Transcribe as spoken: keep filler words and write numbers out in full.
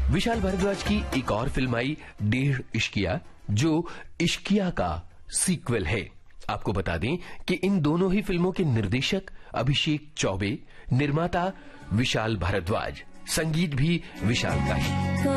विशाल भारद्वाज की एक और फिल्म आई डेढ़ इश्किया, जो इश्किया का सीक्वल है। आपको बता दें कि इन दोनों ही फिल्मों के निर्देशक अभिषेक चौबे, निर्माता विशाल भारद्वाज, संगीत भी विशाल का ही।